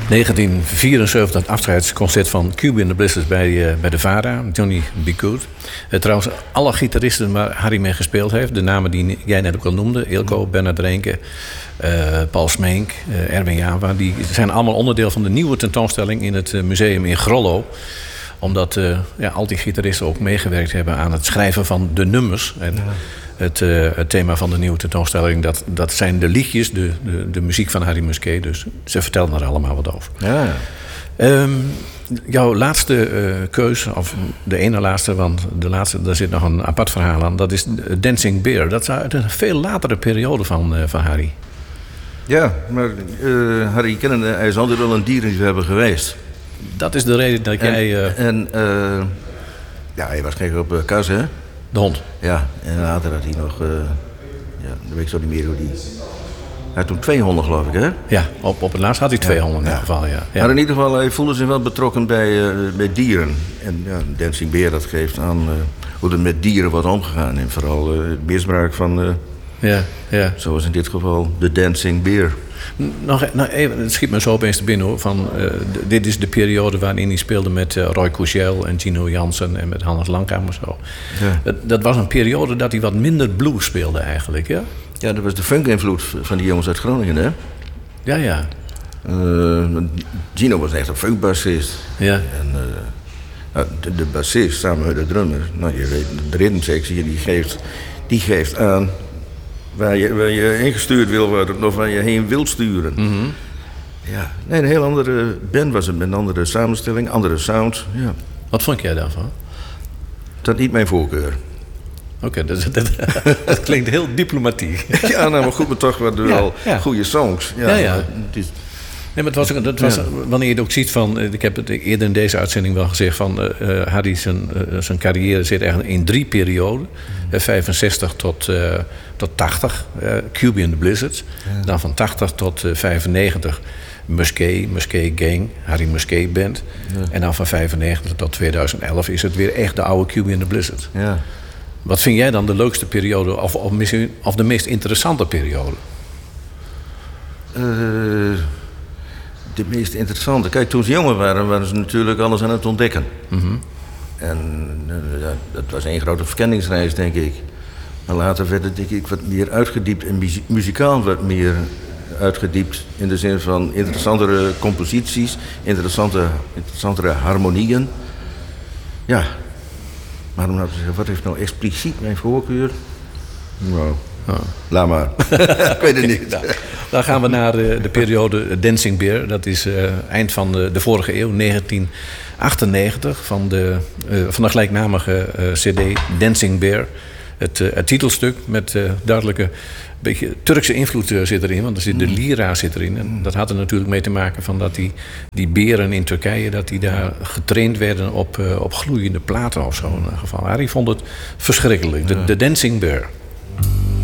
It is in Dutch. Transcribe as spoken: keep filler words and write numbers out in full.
negentien vierenzeventig, het afscheidsconcert van Cuba and the Blizzards bij, uh, bij de VARA, Johnny B. Good. Uh, trouwens, alle gitaristen waar Harry mee gespeeld heeft, de namen die jij net ook al noemde, Ilko, Bernard Renke, uh, Paul Smeenk, uh, Erwin Java, die zijn allemaal onderdeel van de nieuwe tentoonstelling in het uh, museum in Grollo. Omdat uh, ja, al die gitaristen ook meegewerkt hebben aan het schrijven van de nummers. En ja. het, uh, het thema van de nieuwe tentoonstelling, dat, dat zijn de liedjes, de, de, de muziek van Harry Musquet. Dus ze vertelden er allemaal wat over. Ja. Um, jouw laatste uh, keus, of de ene laatste, want de laatste, daar zit nog een apart verhaal aan. Dat is Dancing Bear. Dat is uit een veel latere periode van, uh, van Harry. Ja, maar uh, Harry kennende, hij is altijd wel een dierenliefhebber geweest. Dat is de reden dat en, jij... Uh... En uh, ja, hij was gek op uh, Kas, hè? De hond. Ja, en later had hij nog... Uh, ja, dan weet ik zo niet meer hoe die... Hij had toen twee honden, geloof ik, hè? Ja, op, op het laatst had hij twee ja, honden in ja. ieder geval, ja. ja. Maar in ieder geval, hij voelde zich wel betrokken bij, uh, bij dieren. En ja, Dancing Bear, dat geeft aan uh, hoe er met dieren wordt omgegaan. En vooral uh, het misbruik van... Uh, ja, ja. Zoals in dit geval de Dancing Bear. Nog, nog even, het schiet me zo opeens te binnen hoor. Van, uh, d- dit is de periode waarin hij speelde met uh, Roy Couchel en Gino Jansen en met Hannes Langkamp en zo. Ja. Dat, dat was een periode dat hij wat minder blues speelde eigenlijk, ja? Ja, dat was de funk-invloed van die jongens uit Groningen, hè? Ja, ja. Uh, Gino was echt een funkbassist. Ja. En uh, nou, de, de bassist samen met de drummer, nou je weet, de ritmesectie die geeft, die geeft aan waar je, waar je ingestuurd wil worden of waar je heen wilt sturen. Mm-hmm. Ja, nee, een heel andere band was het, met een andere samenstelling, andere sound. Ja. Wat vond jij daarvan? Dat is niet mijn voorkeur. Oké, okay, dat, dat, dat klinkt heel diplomatiek. Ja, nou, maar goed, maar toch wat wel ja, ja. goede songs. Ja, ja. ja. Het is... Nee, maar het was, dat was, ja. wanneer je het ook ziet van... Ik heb het eerder in deze uitzending wel gezegd van... Uh, Harry zijn, uh, zijn carrière zit eigenlijk in drie perioden. Mm. vijfenzestig tot, uh, tot tachtig, uh, Cuba and the Blizzards. Ja. Dan van tachtig tot uh, vijfennegentig Musquet, Musquet Gang, Harry Musquet Band. Ja. En dan van vijfennegentig tot tweeduizend elf is het weer echt de oude Cuba and the Blizzards. Ja. Wat vind jij dan de leukste periode of, of, misschien, of de meest interessante periode? Uh... De meest interessante. Kijk, toen ze jonger waren, waren ze natuurlijk alles aan het ontdekken. Mm-hmm. En uh, ja, dat was één grote verkenningsreis, denk ik. Maar later werd het, denk ik, wat meer uitgediept en muzie- muzikaal wat meer uitgediept. In de zin van interessantere composities, interessante, interessantere harmonieën. Ja, maar om nou te zeggen, wat heeft nou expliciet mijn voorkeur? Nou... Oh. Laat maar. Ik weet het niet. Nou, dan gaan we naar de, de periode Dancing Bear. Dat is uh, eind van de, de vorige eeuw, negentien achtennegentig. Van de, uh, van de gelijknamige uh, cd Dancing Bear. Het, uh, het titelstuk met uh, duidelijke beetje Turkse invloed uh, zit erin. Want er zit de lira zit erin. En dat had er natuurlijk mee te maken van dat die, die beren in Turkije... dat die daar getraind werden op, uh, op gloeiende platen of zo in ieder geval. Harry vond het verschrikkelijk. De, de Dancing Bear.